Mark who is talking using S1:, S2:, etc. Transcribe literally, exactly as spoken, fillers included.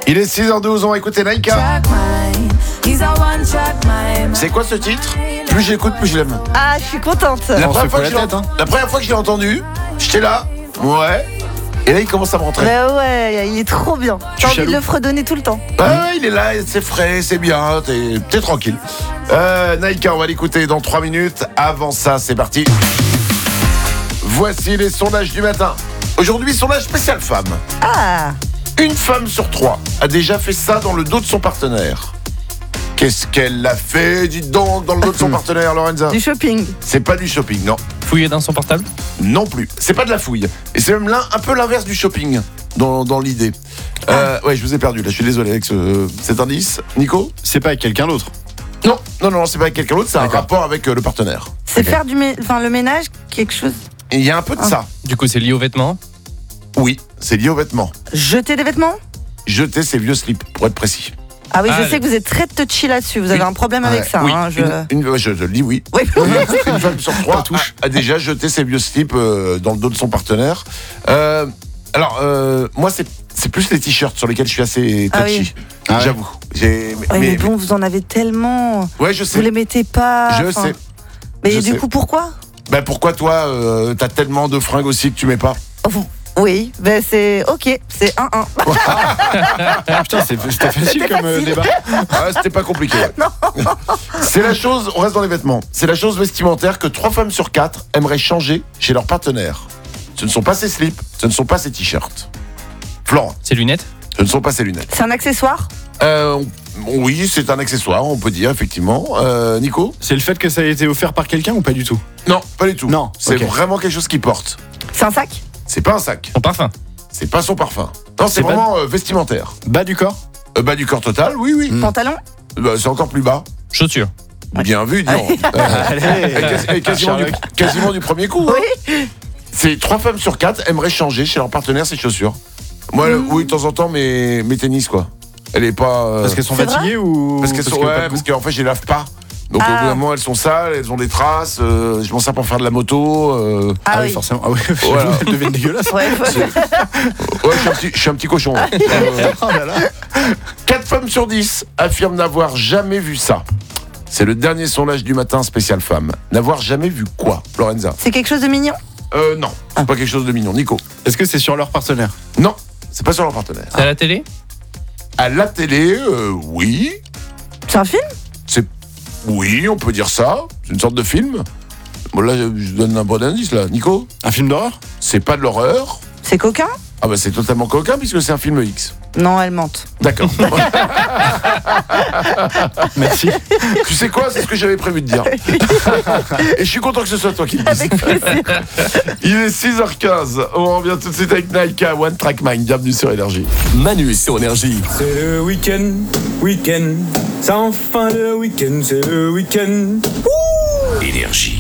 S1: Il est six heures douze, on va écouter Naika. C'est quoi ce titre? Plus j'écoute, plus je l'aime.
S2: Ah, je suis contente.
S1: La
S3: On
S1: première,
S3: se
S1: fois que
S3: fout
S1: je
S3: la
S1: l'ai
S3: tête,
S1: ent- la première fois que je l'ai entendu, j'étais là, ouais. Et là, il commence à me rentrer.
S2: Bah ouais, il est trop bien. J'ai envie
S3: jaloux.
S2: de le fredonner tout le temps.
S1: Ouais, ouais, il est là, c'est frais, c'est bien, t'es, t'es tranquille. Euh, Naika, on va l'écouter dans trois minutes. Avant ça, c'est parti. Voici les sondages du matin. Aujourd'hui, sondage spécial femme.
S2: Ah,
S1: Une femme sur trois a déjà fait ça dans le dos de son partenaire. Qu'est-ce qu'elle a fait, dites donc, dans le dos de son partenaire, Lorenza?
S2: du shopping.
S1: C'est pas du shopping, non.
S4: Fouiller dans son portable?
S1: Non plus. C'est pas de la fouille. Et c'est même l'un, un peu l'inverse du shopping, dans, dans l'idée. Euh, ouais, je vous ai perdu, là, je suis désolé avec ce, cet indice. Nico?
S3: C'est pas avec quelqu'un d'autre.
S1: Non, non, non, c'est pas avec quelqu'un d'autre, c'est un
S3: D'accord.
S1: rapport avec euh, le partenaire.
S2: C'est
S3: Ok.
S2: faire du mé- enfin, le ménage, quelque chose.
S1: Et il y a un peu de
S2: Ah.
S1: ça.
S4: Du coup, c'est lié aux vêtements?
S1: Oui, c'est lié aux vêtements.
S2: Jeter des vêtements.
S1: Jeter ses vieux slips, pour être précis.
S2: Ah oui,
S4: Ah,
S2: je sais que vous êtes très touchy là-dessus. Vous avez
S1: Une-
S2: un problème avec
S1: Ouais,
S2: ça.
S1: oui,
S2: hein, je...
S1: une, une- ouais, je te le dis oui.
S2: Oui.
S1: Une femme sur trois a, a déjà jeté ses vieux slips euh, dans le dos de son partenaire. Euh, alors, euh, moi, c'est, c'est plus les t-shirts sur lesquels je suis assez
S2: Ah
S1: touchy.
S2: oui.
S3: Ah ouais.
S1: J'avoue. J'ai,
S2: Ouais, mais bon, vous en avez tellement.
S1: ouais, je
S2: Vous
S1: sais.
S2: les mettez pas.
S1: Je
S2: enfin.
S1: sais.
S2: Mais
S1: Je
S2: du
S1: sais.
S2: coup, pourquoi?
S1: Ben pourquoi toi, euh, t'as tellement de fringues aussi que tu mets pas?
S2: Oh, Oui, ben c'est ok, c'est un un.
S3: Ah putain, c'est- c'était facile
S2: C'était
S3: comme euh,
S2: facile.
S3: débat.
S1: Ah, c'était pas compliqué. ouais. C'est la chose, on reste dans les vêtements. C'est la chose vestimentaire que trois femmes sur quatre aimeraient changer chez leur partenaire. Ce ne sont pas ses slips, ce ne sont pas ses t-shirts. Florent,
S4: Ses lunettes?
S1: ce ne sont pas ses lunettes.
S2: C'est un accessoire.
S1: Euh, on- oui, c'est un accessoire, on peut dire, effectivement. Euh, Nico?
S3: C'est le fait que ça a été offert par quelqu'un ou pas du tout?
S1: Non, pas du tout.
S3: Non,
S1: C'est
S3: ok.
S1: vraiment quelque chose qu'il porte.
S2: C'est un sac.
S1: C'est pas un sac,
S4: Son parfum?
S1: c'est pas son parfum. Non, c'est
S4: C'est pas-
S1: vraiment euh, vestimentaire.
S3: Bas du corps?
S1: Euh, bas du corps total, oui, oui.
S3: Mm.
S2: Pantalon.
S1: Bah, c'est encore plus bas.
S4: Chaussures?
S1: Bien vu, dis donc. Euh, et quasi- et quasiment, du,
S3: Sherlock.
S1: quasiment du premier coup. hein. C'est trois femmes sur quatre aimeraient changer chez leur partenaire ses chaussures. Moi,
S2: Mm.
S1: oui, de temps en temps, mes, mes tennis, quoi. Elle est pas. euh,
S3: Parce qu'elles sont
S2: C'est
S3: fatiguées ou
S1: parce qu'elles sont.
S3: que pas
S1: Ouais,
S3: de
S1: parce
S3: goût
S1: qu'en fait, je les lave pas. Donc,
S2: Ah.
S1: au bout d'un moment, elles sont sales, elles ont des traces. euh, je m'en sers pour faire de la moto. euh,
S2: Ah,
S3: Ah oui,
S2: oui.
S3: forcément. Ah oui,
S1: Voilà.
S3: j'avoue, elles deviennent dégueulasses.
S2: Ouais, faut-
S1: Ouais, je suis un petit, je suis un petit cochon. ouais. Euh,
S3: Oh là là.
S1: quatre femmes sur dix affirment n'avoir jamais vu ça. C'est le dernier sondage du matin spécial femme. N'avoir jamais vu quoi, Lorenza?
S2: C'est quelque chose de mignon.
S1: Euh, non, c'est pas quelque chose de mignon. Nico?
S3: Est-ce que c'est sur leur partenaire?
S1: Non, c'est pas sur leur partenaire.
S4: C'est à la télé?
S1: À la télé, euh, oui.
S2: C'est un film.
S1: C'est... Oui, on peut dire ça. C'est une sorte de film. Bon, là, je donne un bon indice, là. Nico?
S3: Un film d'horreur?
S1: C'est pas de l'horreur.
S2: C'est coquin.
S1: Ah bah c'est totalement coquin puisque c'est un film X.
S2: Non, elle mente.
S1: D'accord.
S3: Merci.
S1: Tu sais quoi? C'est ce que j'avais prévu de dire. Et je suis content que ce soit toi qui le dises.
S2: Avec plaisir.
S1: Il est six heures quinze. On revient tout de suite avec Naika, One Track Mind. Bienvenue sur Énergie.
S5: Manu sur Énergie.
S6: C'est le week-end, week-end, c'est enfin le week-end, c'est le week-end.
S5: Énergie.